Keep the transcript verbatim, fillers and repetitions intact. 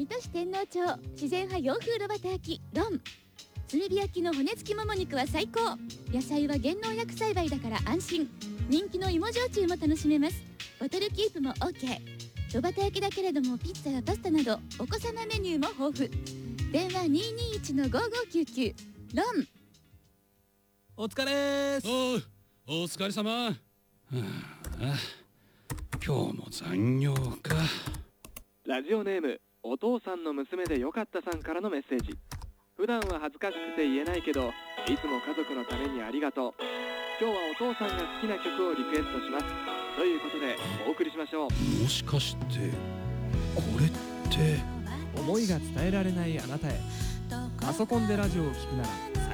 水戸市天王町自然派洋風炉端焼きロン。炭火焼きの骨付きもも肉は最高。野菜は減農薬栽培だから安心。人気の芋焼酎も楽しめます。ボトルキープも OK。 炉端焼きだけれどもピッツァやパスタなどお子様メニューも豊富。電話 にーにーいちのごーごーきゅうきゅう。ロン。 お疲れーす。 おう、お疲れ様。はあ、今日も残業か。 ラジオネームお父さんの娘でよかったさんからのメッセージ。普段は恥ずかしくて言えないけどいつも家族のためにありがとう。今日はお父さんが好きな曲をリクエストしますということでお送りしましょう。 もしかしてこれって思いが伝えられないあなたへ。パソコンでラジオを聞くなら